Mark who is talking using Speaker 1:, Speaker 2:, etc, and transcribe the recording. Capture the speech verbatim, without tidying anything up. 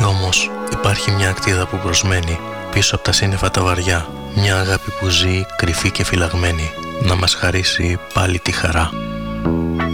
Speaker 1: Κι όμως υπάρχει μια ακτίδα που προσμένει πίσω από τα σύννεφα τα βαριά, μια αγάπη που ζει κρυφή και φυλαγμένη, να μας χαρίσει πάλι τη χαρά.